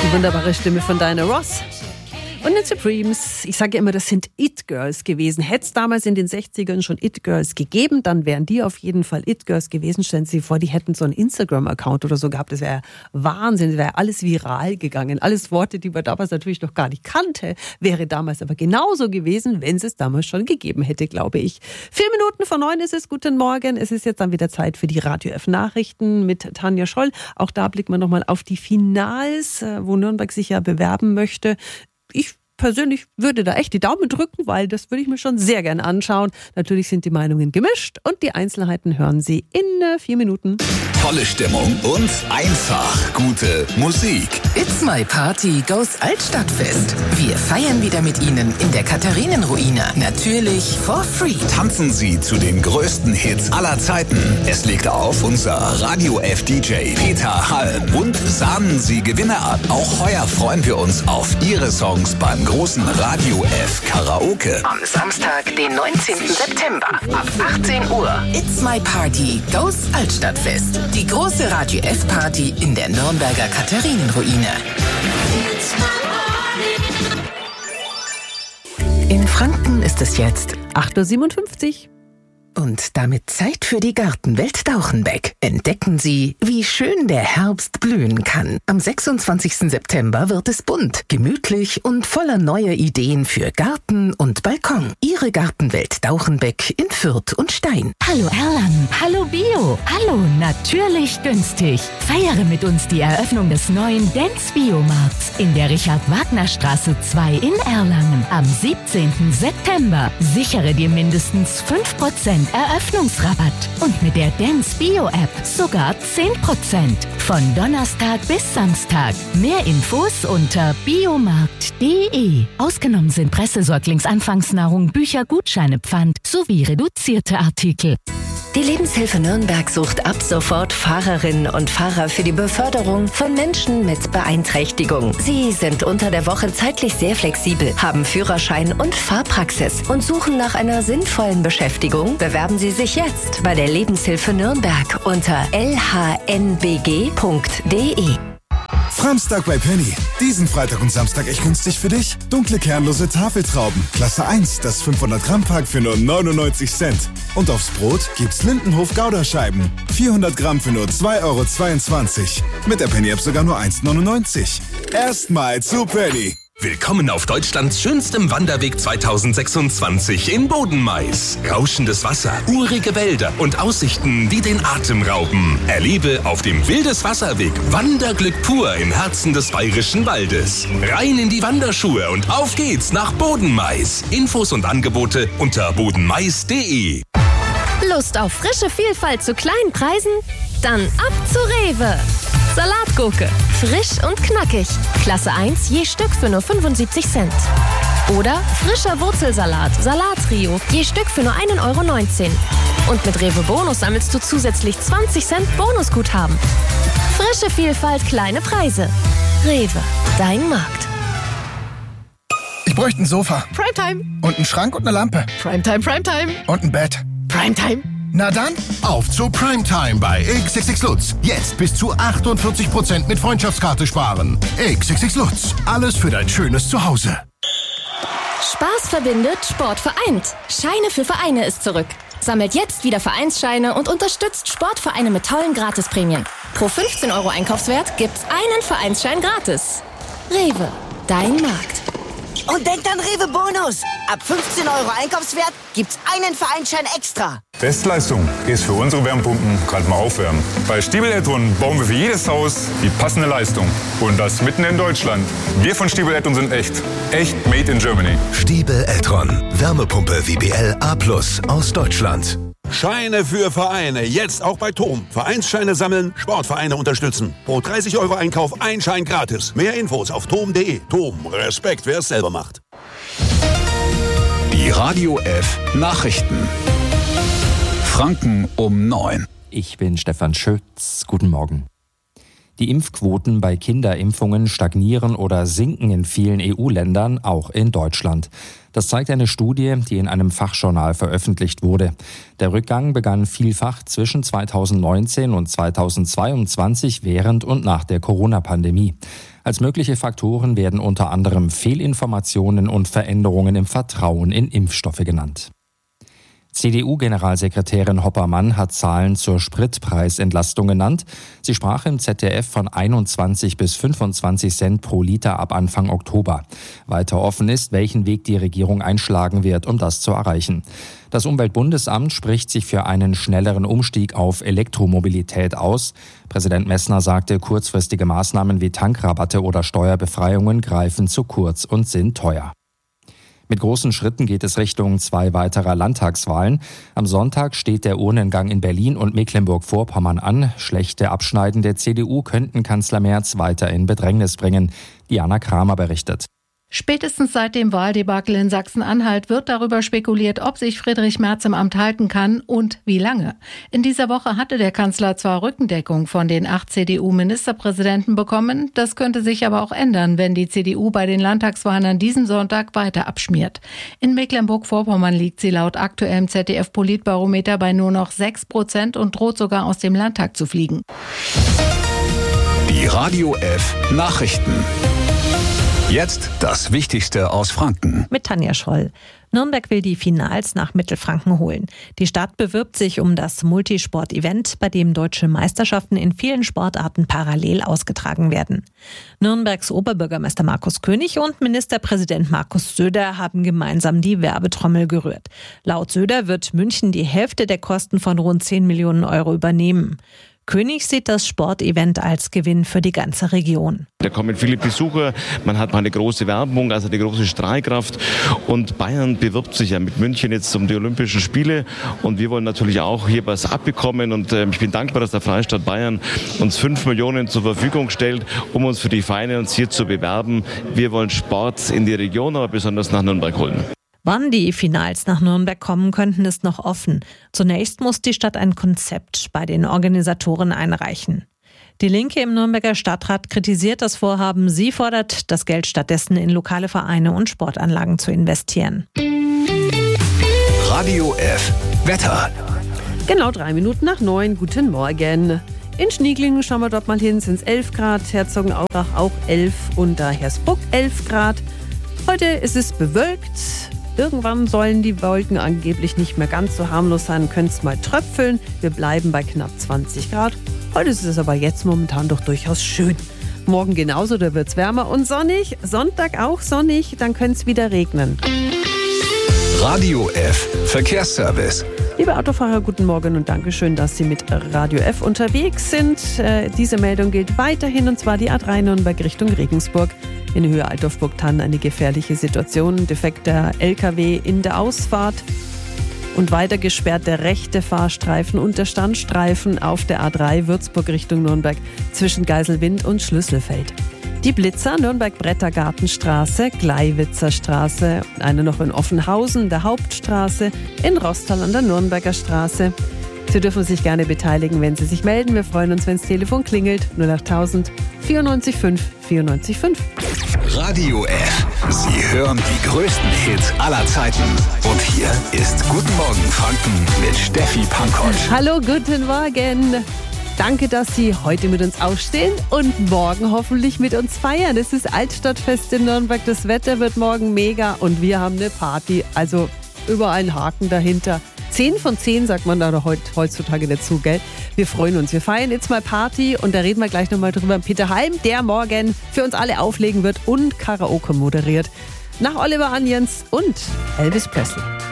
Die wunderbare Stimme von Diana Ross. Und den Supremes, ich sage ja immer, das sind It-Girls gewesen. Hätte es damals in den 60ern schon It-Girls gegeben, dann wären die auf jeden Fall It-Girls gewesen. Stellen Sie sich vor, die hätten so einen Instagram-Account oder so gehabt. Das wäre Wahnsinn, das wäre alles viral gegangen. Alles Worte, die man damals natürlich noch gar nicht kannte, wäre damals aber genauso gewesen, wenn es damals schon gegeben hätte, glaube ich. 8:04 ist es, guten Morgen. Es ist jetzt dann wieder Zeit für die Radio F Nachrichten mit Tanja Scholl. Auch da blicken wir nochmal auf die Finals, wo Nürnberg sich ja bewerben möchte. Ich persönlich würde da echt die Daumen drücken, weil das würde ich mir schon sehr gerne anschauen. Natürlich sind die Meinungen gemischt und die Einzelheiten hören Sie in 4 Minuten. Tolle Stimmung und einfach gute Musik. It's My Party goes Altstadtfest. Wir feiern wieder mit Ihnen in der Katharinenruine. Natürlich for free. Tanzen Sie zu den größten Hits aller Zeiten. Es legt auf unser Radio F DJ Peter Halm und sahnen Sie Gewinne ab. Auch heuer freuen wir uns auf Ihre Songs beim großen Radio F Karaoke. Am Samstag, den 19. September ab 18 Uhr. It's My Party goes Altstadtfest. Die große Radio F Party in der Nürnberger Katharinenruine. In Franken ist es jetzt 8:57 Uhr. Und damit Zeit für die Gartenwelt Dauchenbeck. Entdecken Sie, wie schön der Herbst blühen kann. Am 26. September wird es bunt, gemütlich und voller neuer Ideen für Garten und Balkon. Ihre Gartenwelt Dauchenbeck in Fürth und Stein. Hallo Erlangen, hallo Bio, hallo natürlich günstig. Feiere mit uns die Eröffnung des neuen Dance Biomarkts in der Richard-Wagner-Straße 2 in Erlangen am 17. September. Sichere dir mindestens 5% Eröffnungsrabatt und mit der Dance Bio App sogar 10%. Von Donnerstag bis Samstag. Mehr Infos unter biomarkt.de. Ausgenommen sind Pressesäuglingsanfangsnahrung, Bücher, Gutscheine, Pfand sowie reduzierte Artikel. Die Lebenshilfe Nürnberg sucht ab sofort Fahrerinnen und Fahrer für die Beförderung von Menschen mit Beeinträchtigung. Sie sind unter der Woche zeitlich sehr flexibel, haben Führerschein und Fahrpraxis und suchen nach einer sinnvollen Beschäftigung. Bewerben Sie sich jetzt bei der Lebenshilfe Nürnberg unter lhnbg.de. Framstag bei Penny. Diesen Freitag und Samstag echt günstig für dich. Dunkle kernlose Tafeltrauben. Klasse 1, das 500 Gramm Pack für nur 99 Cent. Und aufs Brot gibt's Lindenhof Gouda-Scheiben. 400 Gramm für nur 2,22 €. Mit der Penny App sogar nur 1,99 €. Erstmal zu Penny. Willkommen auf Deutschlands schönstem Wanderweg 2026 in Bodenmais. Rauschendes Wasser, urige Wälder und Aussichten, die den Atem rauben. Erlebe auf dem Wildeswasserweg Wanderglück pur im Herzen des Bayerischen Waldes. Rein in die Wanderschuhe und auf geht's nach Bodenmais. Infos und Angebote unter bodenmais.de. Lust auf frische Vielfalt zu kleinen Preisen? Dann ab zu Rewe. Salatgurke, frisch und knackig. Klasse 1 je Stück für nur 75 Cent. Oder frischer Wurzelsalat, Salattrio, je Stück für nur 1,19 €. Und mit Rewe Bonus sammelst du zusätzlich 20 Cent Bonusguthaben. Frische Vielfalt, kleine Preise. Rewe, dein Markt. Ich bräuchte ein Sofa. Primetime. Und einen Schrank und eine Lampe. Primetime, Primetime. Und ein Bett. Primetime. Na dann, auf zu Primetime bei XXX Lutz. Jetzt bis zu 48% mit Freundschaftskarte sparen. XXX Lutz. Alles für dein schönes Zuhause. Spaß verbindet, Sport vereint. Scheine für Vereine ist zurück. Sammelt jetzt wieder Vereinsscheine und unterstützt Sportvereine mit tollen Gratisprämien. Pro 15 € Einkaufswert gibt's einen Vereinsschein gratis. Rewe, dein Markt. Und denkt an Rewe Bonus. Ab 15 € Einkaufswert gibt's einen Vereinsschein extra. Bestleistung ist für unsere Wärmepumpen gerade mal aufwärmen. Bei Stiebel Eltron bauen wir für jedes Haus die passende Leistung. Und das mitten in Deutschland. Wir von Stiebel Eltron sind echt. Echt made in Germany. Stiebel Eltron. Wärmepumpe WBL A+ aus Deutschland. Scheine für Vereine. Jetzt auch bei TOM. Vereinsscheine sammeln, Sportvereine unterstützen. Pro 30 € Einkauf ein Schein gratis. Mehr Infos auf tom.de. TOM. Respekt, wer es selber macht. Die Radio F Nachrichten. Franken um 9. Ich bin Stefan Schütz. Guten Morgen. Die Impfquoten bei Kinderimpfungen stagnieren oder sinken in vielen EU-Ländern, auch in Deutschland. Das zeigt eine Studie, die in einem Fachjournal veröffentlicht wurde. Der Rückgang begann vielfach zwischen 2019 und 2022 während und nach der Corona-Pandemie. Als mögliche Faktoren werden unter anderem Fehlinformationen und Veränderungen im Vertrauen in Impfstoffe genannt. CDU-Generalsekretärin Hoppermann hat Zahlen zur Spritpreisentlastung genannt. Sie sprach im ZDF von 21 bis 25 Cent pro Liter ab Anfang Oktober. Weiter offen ist, welchen Weg die Regierung einschlagen wird, um das zu erreichen. Das Umweltbundesamt spricht sich für einen schnelleren Umstieg auf Elektromobilität aus. Präsident Messner sagte, kurzfristige Maßnahmen wie Tankrabatte oder Steuerbefreiungen greifen zu kurz und sind teuer. Mit großen Schritten geht es Richtung 2 weiterer Landtagswahlen. Am Sonntag steht der Urnengang in Berlin und Mecklenburg-Vorpommern an. Schlechte Abschneiden der CDU könnten Kanzler Merz weiter in Bedrängnis bringen. Diana Kramer berichtet. Spätestens seit dem Wahldebakel in Sachsen-Anhalt wird darüber spekuliert, ob sich Friedrich Merz im Amt halten kann und wie lange. In dieser Woche hatte der Kanzler zwar Rückendeckung von den 8 CDU-Ministerpräsidenten bekommen, das könnte sich aber auch ändern, wenn die CDU bei den Landtagswahlen an diesem Sonntag weiter abschmiert. In Mecklenburg-Vorpommern liegt sie laut aktuellem ZDF-Politbarometer bei nur noch 6% und droht sogar aus dem Landtag zu fliegen. Die Radio F Nachrichten. Jetzt das Wichtigste aus Franken. Mit Tanja Scholl. Nürnberg will die Finals nach Mittelfranken holen. Die Stadt bewirbt sich um das Multisport-Event, bei dem deutsche Meisterschaften in vielen Sportarten parallel ausgetragen werden. Nürnbergs Oberbürgermeister Markus König und Ministerpräsident Markus Söder haben gemeinsam die Werbetrommel gerührt. Laut Söder wird München die Hälfte der Kosten von rund 10 Millionen Euro übernehmen. König sieht das Sportevent als Gewinn für die ganze Region. Da kommen viele Besucher, man hat mal eine große Werbung, also eine große Strahlkraft. Und Bayern bewirbt sich ja mit München jetzt um die Olympischen Spiele. Und wir wollen natürlich auch hier was abbekommen. Und ich bin dankbar, dass der Freistaat Bayern uns 5 Millionen zur Verfügung stellt, um uns für die Finals hier zu bewerben. Wir wollen Sport in die Region, aber besonders nach Nürnberg holen. Wann die Finals nach Nürnberg kommen könnten, ist noch offen. Zunächst muss die Stadt ein Konzept bei den Organisatoren einreichen. Die Linke im Nürnberger Stadtrat kritisiert das Vorhaben. Sie fordert, das Geld stattdessen in lokale Vereine und Sportanlagen zu investieren. Radio F Wetter. Genau 3 Minuten nach 9. Guten Morgen. In Schnieglingen schauen wir dort mal hin, sind es 11 Grad, Herzogenaurach auch 11 und da Hersbruck 11 Grad. Heute ist es bewölkt. Irgendwann sollen die Wolken angeblich nicht mehr ganz so harmlos sein, können es mal tröpfeln. Wir bleiben bei knapp 20 Grad. Heute ist es aber jetzt momentan doch durchaus schön. Morgen genauso, da wird es wärmer und sonnig. Sonntag auch sonnig, dann könnte es wieder regnen. Radio F Verkehrsservice. Liebe Autofahrer, guten Morgen und Dankeschön, dass Sie mit Radio F unterwegs sind. Diese Meldung gilt weiterhin, und zwar die A3 Nürnberg Richtung Regensburg. In Höhe Altdorf-Burgthann eine gefährliche Situation. Defekter LKW in der Ausfahrt. Und weiter gesperrt der rechte Fahrstreifen und der Standstreifen auf der A3 Würzburg Richtung Nürnberg zwischen Geiselwind und Schlüsselfeld. Die Blitzer Nürnberg-Brettergartenstraße, Gleiwitzer Straße, eine noch in Offenhausen, der Hauptstraße, in Rostal an der Nürnberger Straße. Sie dürfen sich gerne beteiligen, wenn Sie sich melden. Wir freuen uns, wenn das Telefon klingelt. 08000 94 5 94 5. Radio F. Sie hören die größten Hits aller Zeiten. Und hier ist Guten Morgen Franken mit Steffi Pankosch. Hallo, guten Morgen. Danke, dass Sie heute mit uns aufstehen und morgen hoffentlich mit uns feiern. Es ist Altstadtfest in Nürnberg. Das Wetter wird morgen mega und wir haben eine Party. Also überall einen Haken dahinter. 10 von 10 sagt man da heutzutage dazu, gell? Wir freuen uns. Wir feiern jetzt mal Party und da reden wir gleich nochmal drüber. Peter Halm, der morgen für uns alle auflegen wird und Karaoke moderiert. Nach Oliver Onions und Elvis Presley.